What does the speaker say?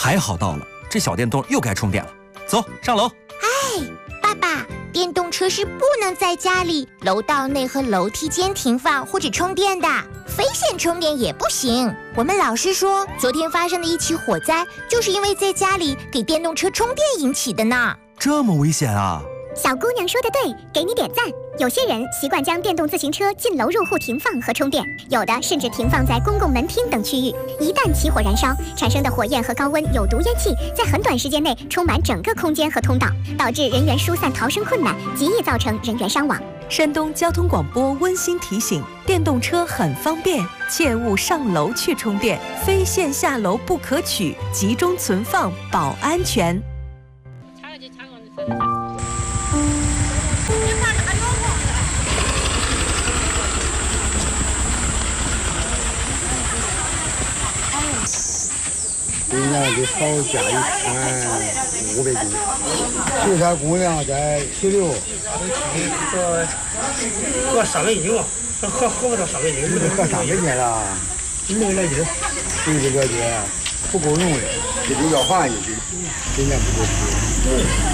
还好到了，这小电动又该充电了。走，上楼。 爸爸，电动车是不能在家里、楼道内和楼梯间停放或者充电的，非线充电也不行。我们老师说，昨天发生的一起火灾，就是因为在家里给电动车充电引起的呢。 这么危险啊！ 小姑娘说的对，给你点赞。有些人习惯将电动自行车进楼入户停放和充电，有的甚至停放在公共门厅等区域。一旦起火燃烧，产生的火焰和高温有毒烟气在很短时间内充满整个空间和通道，导致人员疏散逃生困难，极易造成人员伤亡。 山东交通广播温馨提醒：电动车很方便，切勿上楼去充电，非线下楼不可取，集中存放保安全。 今年的少加1吨500斤，水产公粮在16。 喝300斤吧，喝不到300斤， 喝300斤了，100来斤，100多斤不够用的，这就要饭去，今年不够吃。